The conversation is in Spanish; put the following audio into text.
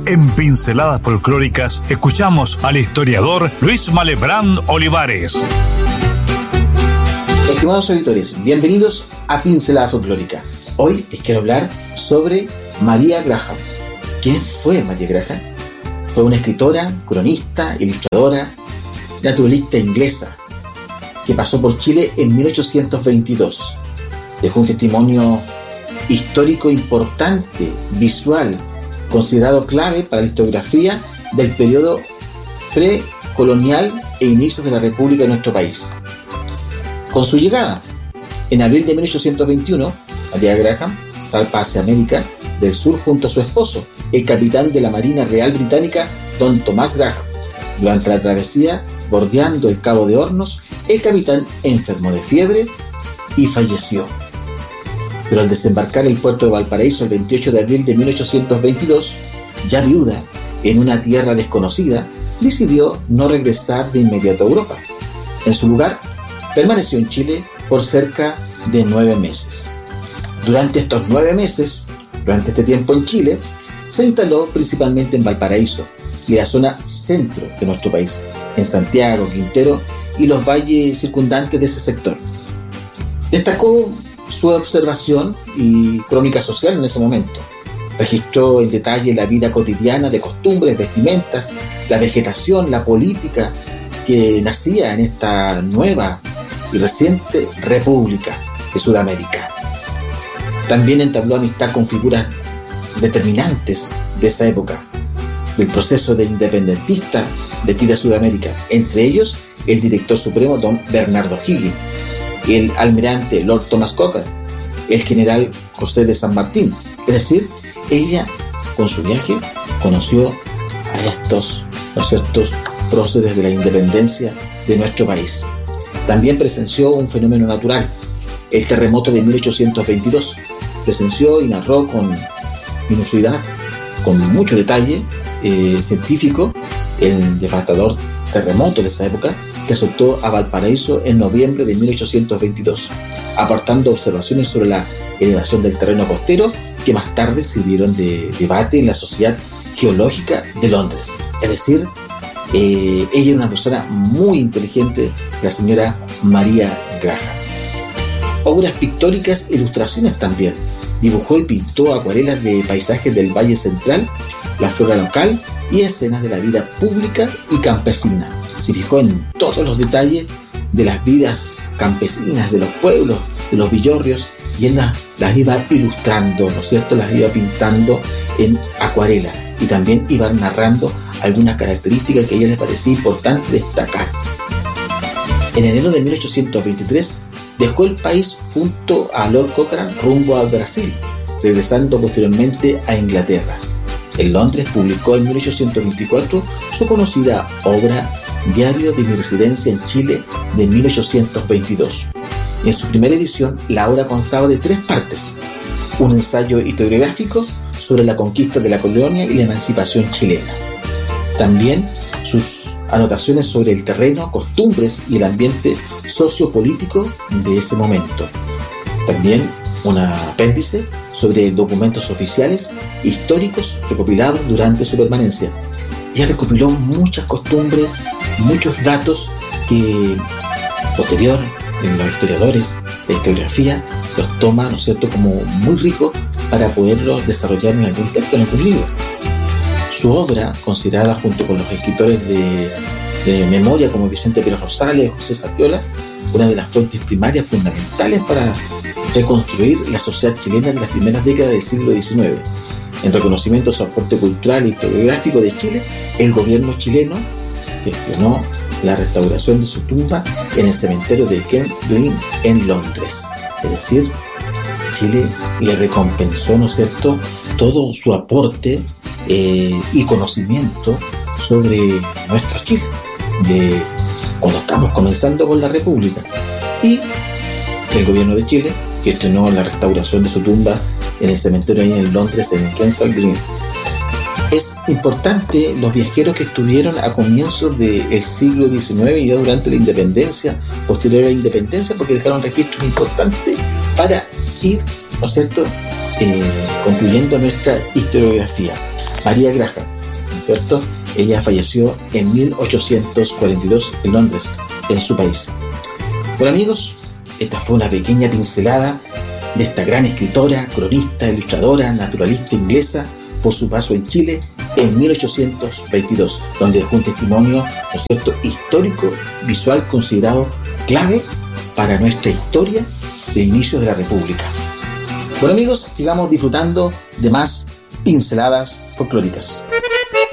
En Pinceladas Folclóricas escuchamos al historiador Luis Malebrán Olivares. Estimados auditores, bienvenidos a Pincelada Folclórica. Hoy les quiero hablar sobre María Graham. ¿Quién fue María Graham? Fue una escritora, cronista, ilustradora, naturalista inglesa que pasó por Chile en 1822. Dejó un testimonio histórico importante, visual, considerado clave para la historiografía del periodo precolonial e inicios de la República de nuestro país. Con su llegada, en abril de 1821, María Graham zarpa hacia América del Sur junto a su esposo, el capitán de la Marina Real Británica, don Tomás Graham. Durante la travesía, bordeando el Cabo de Hornos, el capitán enfermó de fiebre y falleció. Pero al desembarcar el puerto de Valparaíso el 28 de abril de 1822, ya viuda, en una tierra desconocida, decidió no regresar de inmediato a Europa. En su lugar, permaneció en Chile por cerca de 9 meses. Durante estos 9 meses, durante este tiempo en Chile, se instaló principalmente en Valparaíso y la zona centro de nuestro país, en Santiago, Quintero y los valles circundantes de ese sector. Destacó su observación y crónica social en ese momento. Registró en detalle la vida cotidiana de costumbres, vestimentas, la vegetación, la política que nacía en esta nueva y reciente República de Sudamérica. También entabló amistad con figuras determinantes de esa época, del proceso de independentista de aquí de Sudamérica, entre ellos el director supremo don Bernardo O'Higgins, el almirante Lord Thomas Cochrane, el general José de San Martín. Es decir, ella con su viaje conoció a estos próceres de la independencia de nuestro país. También presenció un fenómeno natural, el terremoto de 1822. Presenció y narró con minuciosidad, con mucho detalle científico, el devastador terremoto de esa época que azotó a Valparaíso en noviembre de 1822, aportando observaciones sobre la elevación del terreno costero que más tarde sirvieron de debate en la Sociedad Geológica de Londres. Es decir, ella era una persona muy inteligente, la señora María Graham. Obras pictóricas e ilustraciones también. Dibujó y pintó acuarelas de paisajes del Valle Central, la flora local y escenas de la vida pública y campesina. Se fijó en todos los detalles de las vidas campesinas, de los pueblos, de los villorrios, y él las iba ilustrando, ¿no es cierto? Las iba pintando en acuarela y también iba narrando algunas características que a ella le parecía importante destacar. En enero de 1823 dejó el país junto a Lord Cochrane rumbo a Brasil, regresando posteriormente a Inglaterra. En Londres publicó en 1824 su conocida obra Diario de mi residencia en Chile de 1822. En su primera edición, la obra constaba de 3 partes: un ensayo historiográfico sobre la conquista de la colonia y la emancipación chilena. También sus anotaciones sobre el terreno, costumbres y el ambiente sociopolítico de ese momento. También un apéndice sobre documentos oficiales históricos recopilados durante su permanencia. Ella recopiló muchas costumbres, muchos datos que posterior en los historiadores, la historiografía los toma, ¿no es cierto?, como muy ricos para poderlos desarrollar en algún texto, en algún libro. Su obra, considerada junto con los escritores de memoria como Vicente Pérez Rosales, José Sapiola, una de las fuentes primarias fundamentales para reconstruir la sociedad chilena en las primeras décadas del siglo XIX. En reconocimiento a su aporte cultural e historiográfico de Chile, el gobierno chileno gestionó la restauración de su tumba en el cementerio de Kensal Green en Londres. Es decir, Chile le recompensó, ¿no es cierto?, todo su aporte y conocimiento sobre nuestro Chile, de cuando estamos comenzando con la República. Y el gobierno de Chile gestionó la restauración de su tumba en el cementerio ahí en Londres, en Kensal Green. Es importante los viajeros que estuvieron a comienzos del siglo XIX y ya durante la independencia, posterior a la independencia, porque dejaron registros importantes para ir, ¿no es cierto?, concluyendo nuestra historiografía. María Graham es cierto? Ella falleció en 1842 en Londres, en su país. Bueno, amigos, esta fue una pequeña pincelada de esta gran escritora, cronista, ilustradora, naturalista inglesa por su paso en Chile en 1822, donde dejó un testimonio, ¿no es cierto?, histórico, visual, considerado clave para nuestra historia de inicios de la República. Bueno, amigos, sigamos disfrutando de más pinceladas folclóricas.